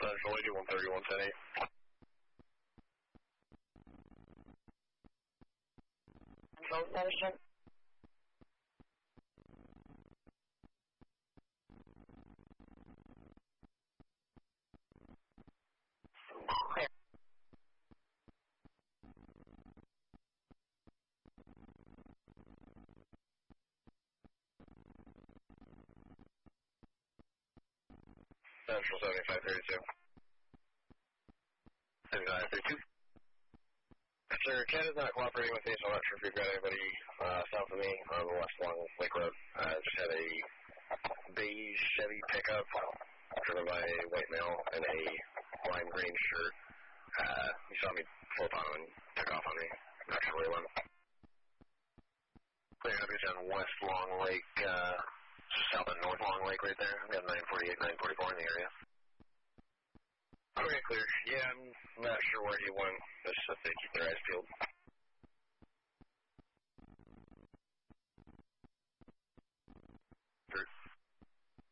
Central 8130, 110-8. Vote Medicine. Clear. Central 7532. 7532. Sir, Ken is not cooperating with me, so I'm not sure if you've got anybody south of me on the West Long Lake Road. Just had a beige Chevy pickup driven by a white male in a lime green shirt. He saw me flip on and took off on me. I'm not sure where he went. Clear coverage on West Long Lake, south and North Long Lake right there. We got 948, 944 in the area. Okay, clear. Yeah, I'm not sure where he went. Just they keep their eyes peeled.